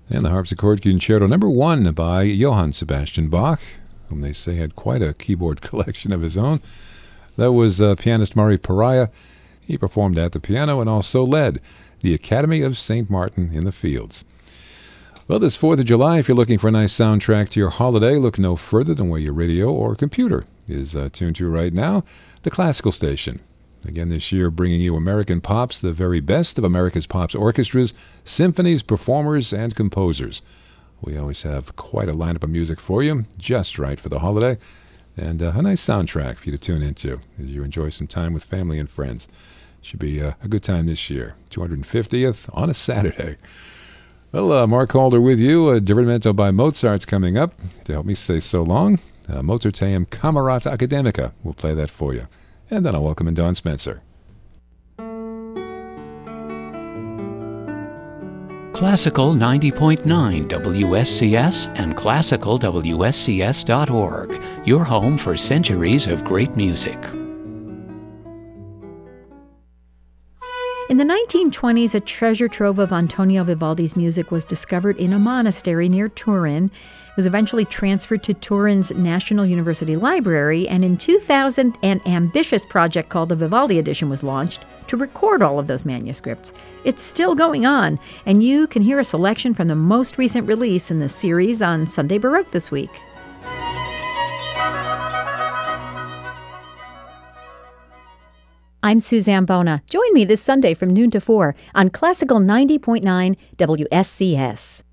And the harpsichord concerto number 1 by Johann Sebastian Bach, whom they say had quite a keyboard collection of his own. That was pianist Mari Pariah. He performed at the piano and also led the Academy of St. Martin in the Fields. Well, this 4th of July, if you're looking for a nice soundtrack to your holiday, look no further than where your radio or computer is tuned to right now, the Classical Station. Again this year, bringing you American Pops, the very best of America's Pops orchestras, symphonies, performers, and composers. We always have quite a lineup of music for you, just right for the holiday, and a nice soundtrack for you to tune into as you enjoy some time with family and friends. Should be a good time this year. 250th on a Saturday. Well, Mark Calder with you. Divertimento by Mozart's coming up. To help me say so long, Mozarteum Camerata Academica. We'll play that for you. And then I'll welcome in Don Spencer. Classical 90.9 WSCS and classicalwscs.org, your home for centuries of great music. In the 1920s, a treasure trove of Antonio Vivaldi's music was discovered in a monastery near Turin. It was eventually transferred to Turin's National University Library, and in 2000, an ambitious project called the Vivaldi Edition was launched to record all of those manuscripts. It's still going on, and you can hear a selection from the most recent release in the series on Sunday Baroque this week. I'm Suzanne Bona. Join me this Sunday from noon to 4 on Classical 90.9 WSCS.